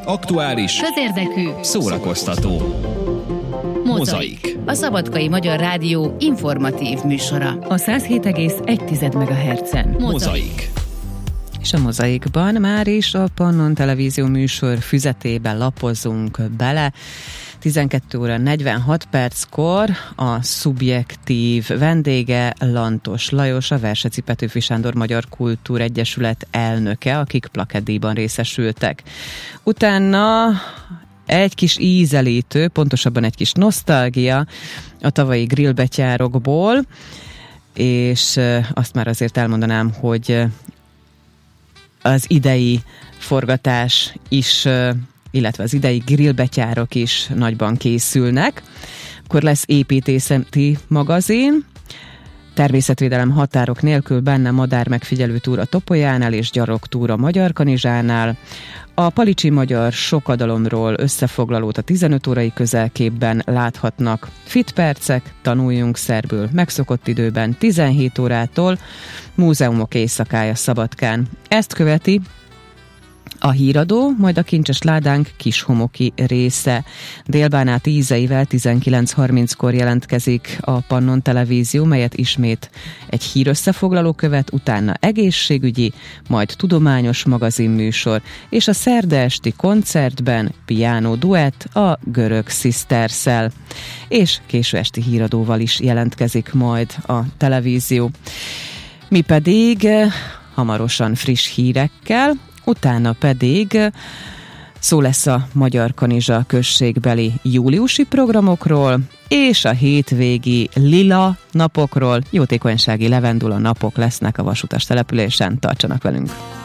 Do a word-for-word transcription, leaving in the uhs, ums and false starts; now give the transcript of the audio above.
Aktuális, közérdekű, szórakoztató. Mozaik. A Szabadkai Magyar Rádió informatív műsora. A száz hét egész egy megahertzen. Mozaik. És a Mozaikban már is a Pannon Televízió műsor füzetében lapozunk bele. tizenkét óra negyvenhat perckor a szubjektív vendége Lantos Lajos, a Verseci Petőfi Sándor Magyar Kultúregyesület elnöke, akik plakettdíjban részesültek. Utána egy kis ízelítő, pontosabban egy kis nosztalgia a tavalyi grillbetyárokból, és azt már azért elmondanám, hogy az idei forgatás is, illetve az idei grillbetyárok is nagyban készülnek. Akkor lesz építészeti magazin, természetvédelem határok nélkül, benne madár megfigyelő túra Topolyánál és gyarogtúra Magyarkanizsánál. A Palicsi Magyar sokadalomról összefoglalót a tizenöt órai közelképben láthatnak. Fit percek, tanuljunk szerbül megszokott időben tizenhét órától, múzeumok éjszakája Szabadkán. Ezt követi a híradó, majd a kincses ládánk kishomoki része. Délbánát ízeivel tizenkilenc harminckor jelentkezik a Pannon Televízió, melyet ismét egy hírösszefoglaló követ, utána egészségügyi, majd tudományos magazinműsor, és a szerda esti koncertben piano duett a Görög Sisters-szel. És késő esti híradóval is jelentkezik majd a televízió. Mi pedig hamarosan friss hírekkel, utána pedig szó lesz a Magyarkanizsa községbeli júliusi programokról, és a hétvégi lila napokról. Jótékonysági levendula napok lesznek a vasutas településen. Tartsanak velünk!